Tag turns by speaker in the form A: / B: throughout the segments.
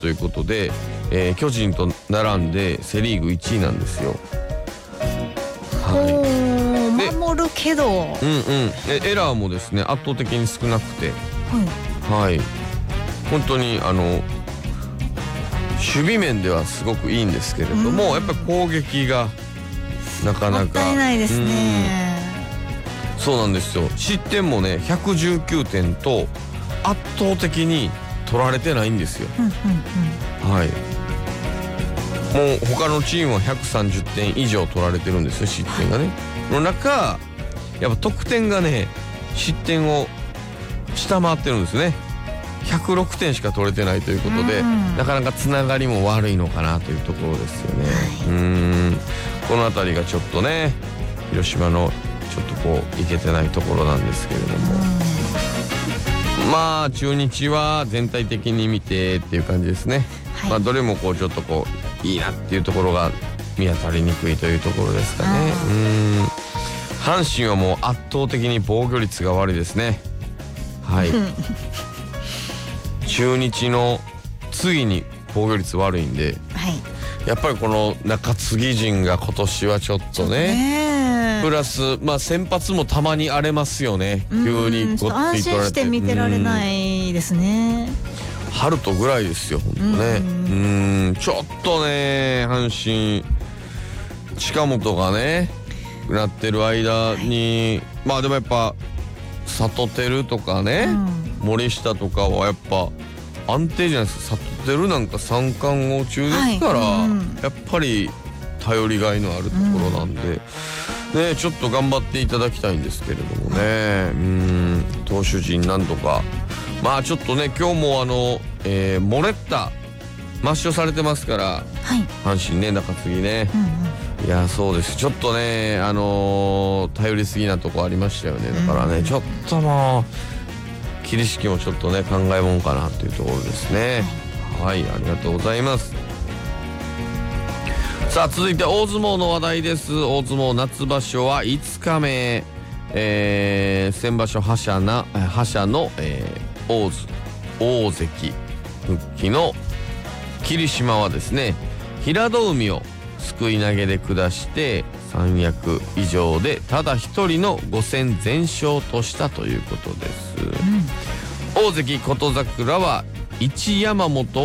A: ということで、巨人と並んでセリーグ1位なんですよ。
B: 守るけど、
A: エラーもですね圧倒的に少なくて、本当に守備面ではすごくいいんですけれども、やっぱり攻撃がなかなか
B: もったいないですね。
A: そうなんですよ。失点もね119点と圧倒的に取られてないんですよ。もう他のチームは130点以上取られてるんですよ、失点がね。の中やっぱ得点がね失点を下回ってるんですね。106点しか取れてないということで、なかなかつながりも悪いのかなというところですよね。この辺りがちょっとね広島のちょっとこういけてないところなんですけれども、まあ中日は全体的に見てっていう感じですね。どれもこうちょっとこういいなっていうところが見当たりにくいというところですかね。阪神はもう圧倒的に防御率が悪いですね。中日の次に防御率悪いんで、やっぱりこの中継ぎ陣が今年はちょっとね、プラス先発もたまに荒れますよね。急にごっつい取られて
B: 安心して見てられないですね。
A: 春とぐらいですよ本当ね。ちょっとね阪神近本がねなってる間に、でもやっぱ里輝とかね、森下とかはやっぱ安定じゃないですか。里輝なんか三冠王中ですから、やっぱり頼りがいのあるところなんで、ちょっと頑張っていただきたいんですけれどもね。投手陣なんとかちょっとね今日もモレッタ抹消されてますから、阪神ね中継ぎね、いやそうです。ちょっとね頼りすぎなとこありましたよね。だからねちょっともう桐敷もちょっとね考えもんかなというところですね。ありがとうございます。さあ続いて大相撲の話題です。大相撲夏場所は5日目、先場所覇者の、大関復帰の霧島はですね平戸海をすくい投げで下して三役以上でただ一人の5戦全勝としたということです。大関琴櫻は一山本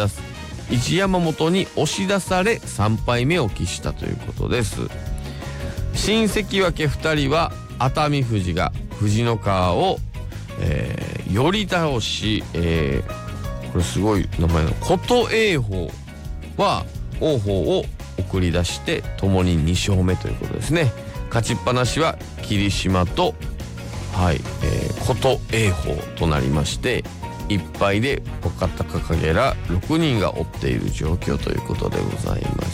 A: に押し出され3敗目を喫したということです。新関脇2人は熱海富士が藤の川を、寄り倒し、これすごい名前の琴栄鵬は王鵬を送り出して共に2勝目ということですね。勝ちっぱなしは霧島と、琴栄鵬となりまして、1敗で岡高影ら6人が追っている状況ということでございます。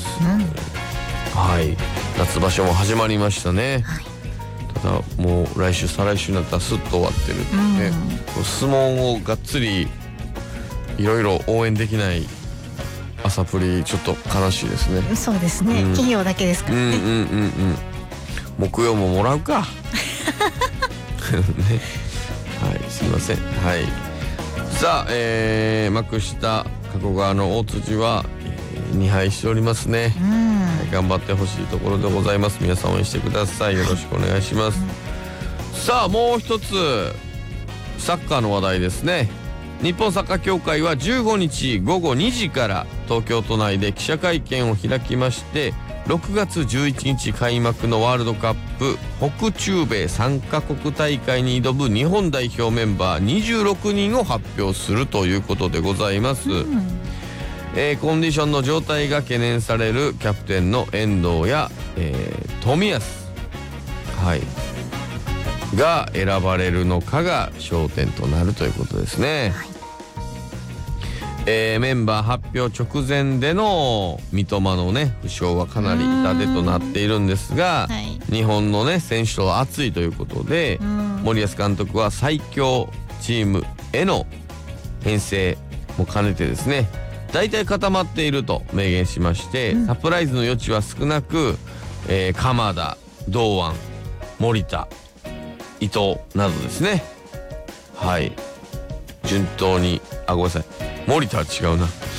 A: 夏場所も始まりましたね。ただもう来週再来週になったらスッと終わってるってね、相撲をがっつりいろいろ応援できない朝プリちょっと悲しいですね。
B: そうですね、金曜だけですからね。
A: 木曜ももらうかね、すいません。さあ、幕下加古川の大辻は、2敗しておりますね。頑張ってほしいところでございます。皆さん応援してください。よろしくお願いします。さあもう一つサッカーの話題ですね。日本サッカー協会は15日午後2時から東京都内で記者会見を開きまして、6月11日開幕のワールドカップ北中米3カ国大会に挑む日本代表メンバー26人を発表するということでございます。コンディションの状態が懸念されるキャプテンの遠藤や、冨安、が選ばれるのかが焦点となるということですね。メンバー発表直前での三笘のね負傷はかなり痛手となっているんですが、日本のね選手とは熱いということで、森保監督は最強チームへの編成も兼ねてですね、大体固まっていると明言しまして、サプライズの余地は少なく、鎌田、堂安、森田、伊藤などですね、順当にごめんなさい、森田は違うな